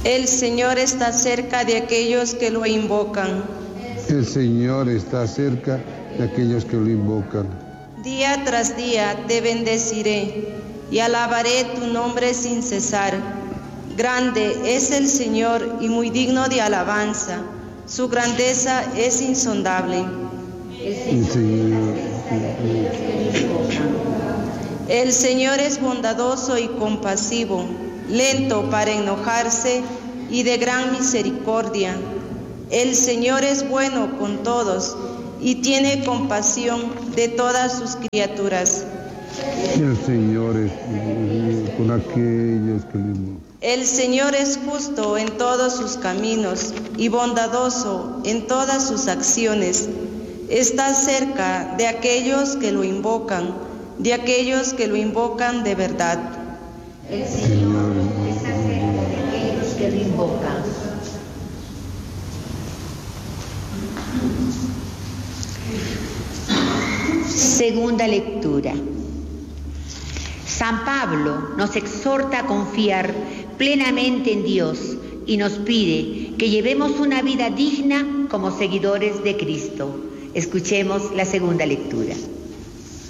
El Señor está cerca de aquellos que lo invocan. El Señor está cerca de aquellos que lo invocan. Día tras día te bendeciré y alabaré tu nombre sin cesar. Grande es el Señor y muy digno de alabanza. Su grandeza es insondable. El Señor es bondadoso y compasivo, lento para enojarse y de gran misericordia. El Señor es bueno con todos y tiene compasión de todas sus criaturas. El Señor es con aquellos que lo invocan. El Señor es justo en todos sus caminos y bondadoso en todas sus acciones. Está cerca de aquellos que lo invocan, de aquellos que lo invocan de verdad. El Señor está cerca de aquellos que lo invocan. Segunda lectura. San Pablo nos exhorta a confiar plenamente en Dios y nos pide que llevemos una vida digna como seguidores de Cristo. Escuchemos la segunda lectura.